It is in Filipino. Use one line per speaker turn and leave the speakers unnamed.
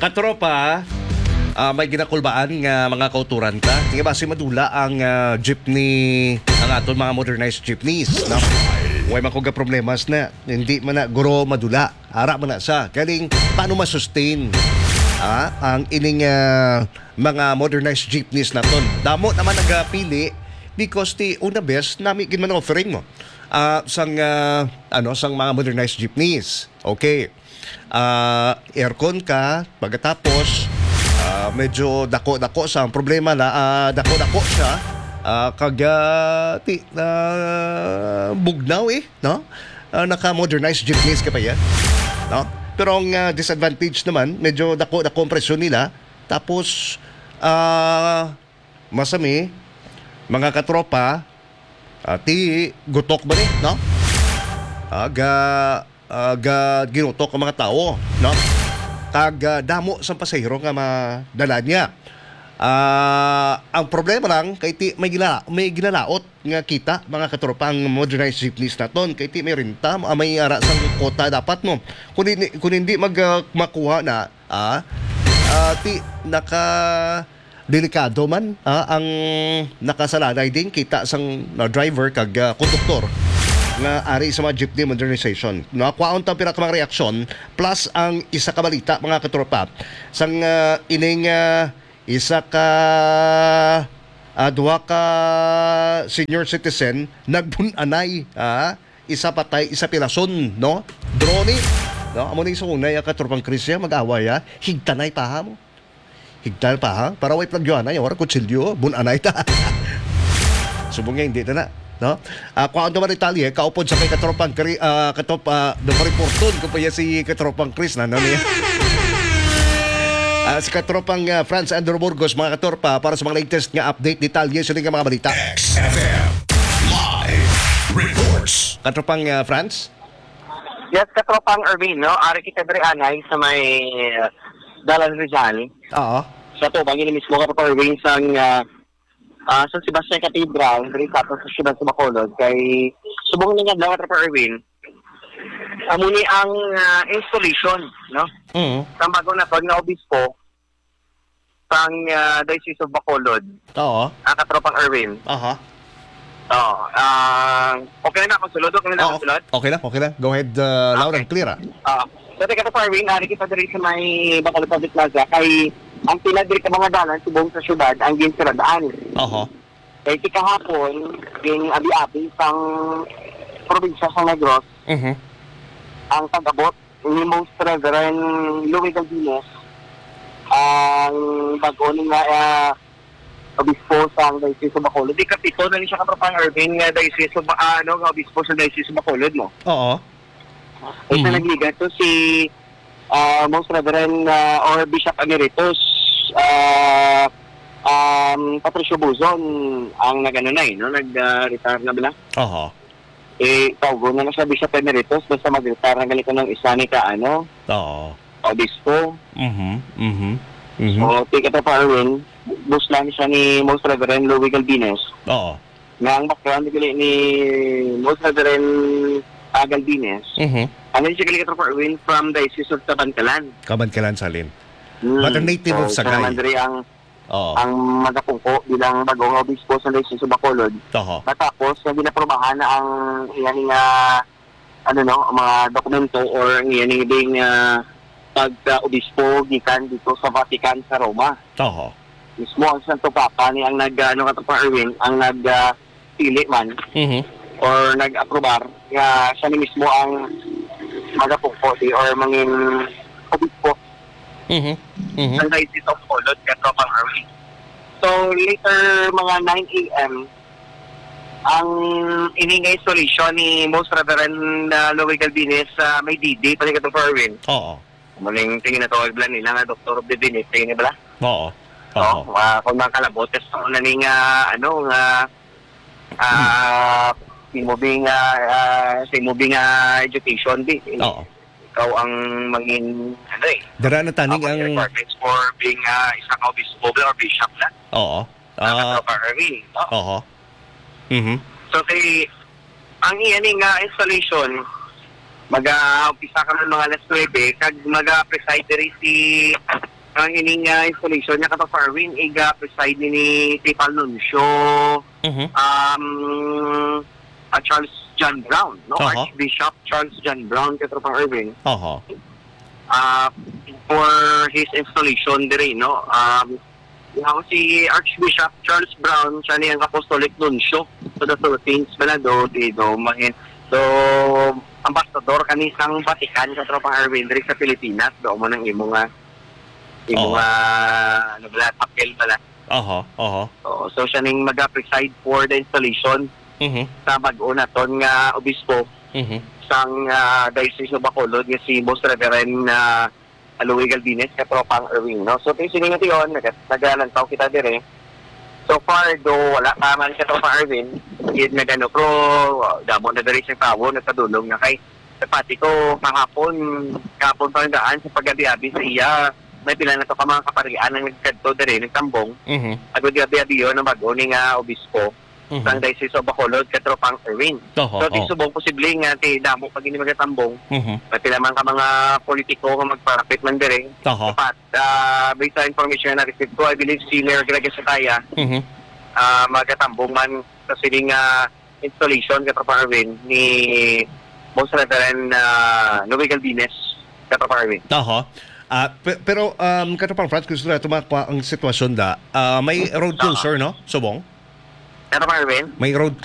Katropa, may ginakulbaan nga mga kauturan ka. Nga base madula ang jeepney, ang aton mga modernized jeepneys. No? Huwag makuga problemas na. Hindi man na guro madula. Harap man na sa. Galing, paano masustain ang ining mga modernized jeepneys na ton. Damo naman nagpili because the una best nami ginman offering mo. Sang mga modernized jeepneys. Okay. Aircon ka, pagkatapos medyo dako-dako sa ang problema na dako-dako siya bugnaw no? Naka-modernized jeepneys ka pa yan, no? Pero ang disadvantage naman, medyo dako-dako ang presyon nila. Tapos masami mga katropa, ti gutok ba ni, no? Ginutok ang mga tao, no? Damo sa pasahero nga madala niya. Ang problema lang kay ti may ginalaot nga kita mga katropa ang modernized jeepneys naton kay ti may renta may ara sang kota dapat mo. Kung hindi makuha na ti naka delikado man ang nakasalalay din kita sang driver kag konduktor nga ari sa mga jeepney modernization. Nakwaon ta pira ka mga reaksyon plus ang isa ka balita mga katropa sang ining isa ka duha ka senior citizen nagbunanay isa patay isa pirason, no? Drone, no? Amo ni sunay ka tropang Krisya mag-away higtanay pa mo. Higtal pa para way plagyoanay ora kutsilyo bunanay ta. Subong nga hindi na. No? Kung ano man Italia, kaupod sa kay katropang reporton ko pa si katropang Chris na niya. Si katropang Franz Andrew Burgos, mga katropa, para sa mga latest nga update ni Italia sa mga balita.
XFM Live Reports.
Katropang Franz?
Yes, katropang Erwin, no? Ari kita dari anay sa may Dalan Rizal.
Oo.
Sa to, bangin mismo katropang Erwin sang San Sebastian Cathedral, dari tapos sa siyudad sa Bacolod, kay subong nga daw katropang Erwin, amuni ang installation, no? Sa bago na to, nga obispo, pang Diocese of Bacolod.
Oo.
Ang katropang Erwin.
Aha.
Okay na akong sulod? Okay na akong sulod?
Okay lang. Go ahead, loud and clear.
So, katropang Erwin, ari kita dari sa may Bacolod Public Plaza, kay ang pinadiri ka mga dalan subong sa syudad ang ginsiradaan.
Oho.
Kaya kahapon, yung abi-abi sang probinsya sa Negros, ang pag-abot ni Most Reverend Louis Galdinas, ang bago ni nga obispo sa Diocese of Bacolod. Di kapito na siya katropang Erwin nga Diocese of obispo sa Diocese of Bacolod mo.
Oo.
Ito nagliga to si Most Reverend or Bishop Emeritus Patricio Buzon ang nag-retire na bala.
Oho.
Tawgo na siya Bishop Emeritus basta mag-retire na ganito ng isa ni
Oo.
obispo. So, tika pa Erwin, bus lang siya ni Most Reverend Louis Galdinas.
Oo.
Nga ang background ni Most Reverend Galdinas. Ano siya kalikatro pa Erwin from Diocese of Cabancalan.
Cabancalan salin. But a native of Sagay.
Ang magapungko bilang bagong obispo sa Diocese of Bacolod. Matapos, ginaprobahan na ang mga dokumento or ding pag-obispo gikan dito sa Vatican sa Roma. Mismo ang Santo Papa ni ang Erwin, ang nagpili man or nag-aprobar nga siya ni mismo ang magapungko or mangin obispo sa Diocese of Bacolod katropang Erwin. So later mga 9 a.m. ang iningay installation ni Most Reverend Louis Galdinas may DD pati katropang Erwin.
Oo.
Muling tingin na tawag lang nila nga Dr. of Divinity, tingin na bala?
Oo.
Kung mga kalabotes na ning moving education di.
Oo.
Ikaw ang maging
Dara na taning ang
requirements for being isang obispo or bishop na.
Oo.
Erwin.
Oo.
So kay ang iyaning installation mag-umpisa ka ng mga alas 9 kag mag-preside si ang ining installation niya kato Farwin iga preside ni Papal Nuncio Charles John Brown, no? Archbishop Charles John Brown kato Farwin. For his installation dire, no? Si Archbishop Charles Brown siya niyang Apostolic Nuncio to the Philippines Manado dito mahin. So ambassador kanisang Vatican sa Tropang Arwin diri sa Pilipinas do mo nang imo nga ano bala papel bala. So siya ning mag-preside for the installation sa bag-o naton nga obispo sang Diocese of Bacolod nga si Most Reverend Aloy Galvines ka Tropang Arwin, no? So tinusin nga tiyon nagalantaw kita dire. So far do wala pa man ka Tropang Arwin gid na gano pro damo na diri sa tawo nagkadulong na kay pati ko kahapon pa daan sa paggabi-abi sa iya may pila na to ka mga kaparian ang nagkadto dire nagtambong agud-gabi yon ang bago ni nga obispo sang Diocese of Bacolod ka Tropang Arwin. So subong posible nga ti damo pag ini magatambong may pila man ka mga politiko nga magparapit man dire dapat based sa information na receive ko I believe si Mayor Gregorio Sataya magatambong man sa siling installation ka Tropang Arwin ni Most Reverend Noe Galvines ka Tropang Arwin.
Pero Katropang Franz, gusto na tumakpa ang sitwasyon may road closure, no? Subong?
Tropang Arwin?
May road